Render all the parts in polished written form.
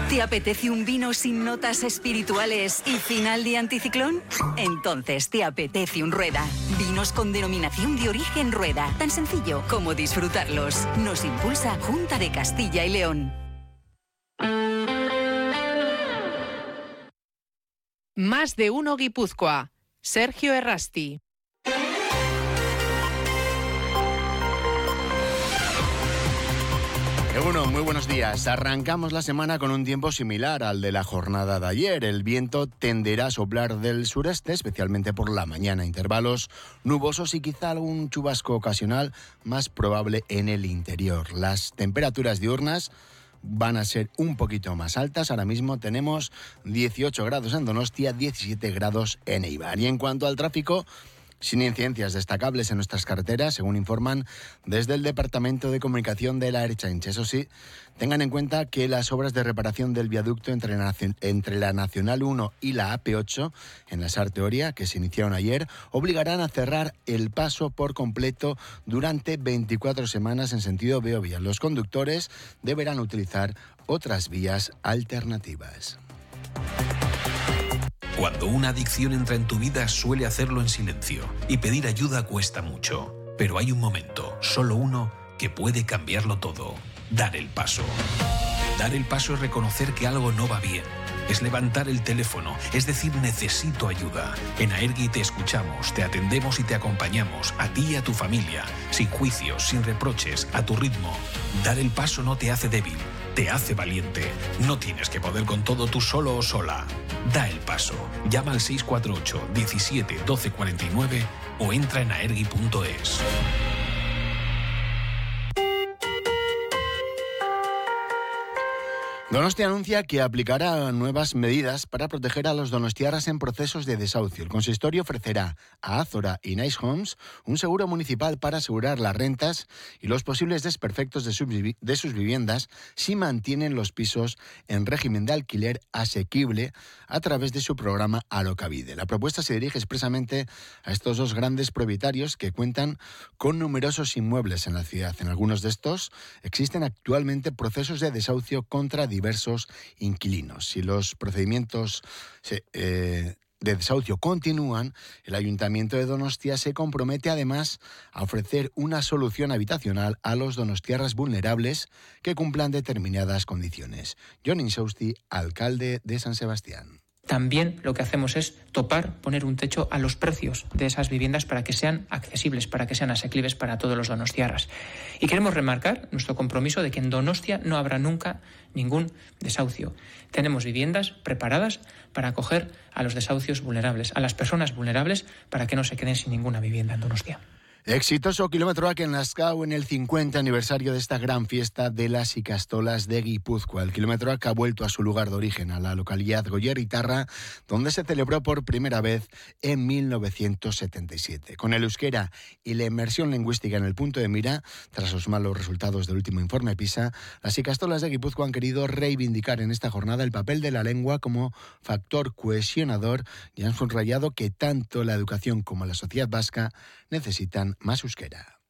¿Te apetece un vino sin notas espirituales y final de anticiclón? Entonces te apetece un Rueda. Vinos con denominación de origen Rueda. Tan sencillo como disfrutarlos. Nos impulsa Junta de Castilla y León. Más de uno Guipúzcoa. Sergio Errasti. Bueno, muy buenos días. Arrancamos la semana con un tiempo similar al de la jornada de ayer. El viento tenderá a soplar del sureste, especialmente por la mañana. Intervalos nubosos y quizá algún chubasco ocasional, más probable en el interior. Las temperaturas diurnas van a ser un poquito más altas. Ahora mismo tenemos 18 grados en Donostia, 17 grados en Eibar. Y en cuanto al tráfico, sin incidencias destacables en nuestras carreteras, según informan desde el Departamento de Comunicación de la Ertzaintza. Eso sí, tengan en cuenta que las obras de reparación del viaducto entre la Nacional 1 y la AP8 en la Sarte Oria, que se iniciaron ayer, obligarán a cerrar el paso por completo durante 24 semanas en sentido Beovia. Los conductores deberán utilizar otras vías alternativas. Cuando una adicción entra en tu vida, suele hacerlo en silencio, y pedir ayuda cuesta mucho. Pero hay un momento, solo uno, que puede cambiarlo todo: dar el paso. Dar el paso es reconocer que algo no va bien. Es levantar el teléfono, es decir, necesito ayuda. En Aergi te escuchamos, te atendemos y te acompañamos, a ti y a tu familia, sin juicios, sin reproches, a tu ritmo. Dar el paso no te hace débil, te hace valiente. No tienes que poder con todo tú solo o sola. Da el paso. Llama al 648 17 12 49 o entra en aergi.es. Donostia anuncia que aplicará nuevas medidas para proteger a los donostiarras en procesos de desahucio. El consistorio ofrecerá a Azora y Nice Homes un seguro municipal para asegurar las rentas y los posibles desperfectos de sus viviendas si mantienen los pisos en régimen de alquiler asequible a través de su programa Alokabide. La propuesta se dirige expresamente a estos dos grandes propietarios que cuentan con numerosos inmuebles en la ciudad. En algunos de estos existen actualmente procesos de desahucio contra diversos inquilinos. Si los procedimientos de desahucio continúan, el Ayuntamiento de Donostia se compromete además a ofrecer una solución habitacional a los donostiarras vulnerables que cumplan determinadas condiciones. Jon Insausti, alcalde de San Sebastián. También lo que hacemos es poner un techo a los precios de esas viviendas para que sean accesibles, para que sean asequibles para todos los donostiarras. Y queremos remarcar nuestro compromiso de que en Donostia no habrá nunca ningún desahucio. Tenemos viviendas preparadas para acoger a los desahucios vulnerables, a las personas vulnerables, para que no se queden sin ninguna vivienda en Donostia. Exitoso kilómetro en Lazkao en el 50 aniversario de esta gran fiesta de las Ikastolas de Guipúzcoa. El kilómetro ha vuelto a su lugar de origen, a la localidad Goierritarra, donde se celebró por primera vez en 1977. Con el euskera y la inmersión lingüística en el punto de mira, tras los malos resultados del último informe PISA, las Ikastolas de Guipúzcoa han querido reivindicar en esta jornada el papel de la lengua como factor cohesionador y han subrayado que tanto la educación como la sociedad vasca necesitan más euskera.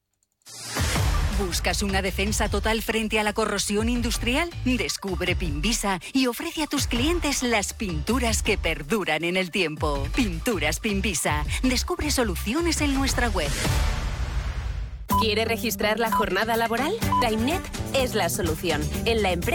¿Buscas una defensa total frente a la corrosión industrial? Descubre Pinvisa y ofrece a tus clientes las pinturas que perduran en el tiempo. Pinturas Pinvisa. Descubre soluciones en nuestra web. ¿Quiere registrar la jornada laboral? TimeNet es la solución. En la empresa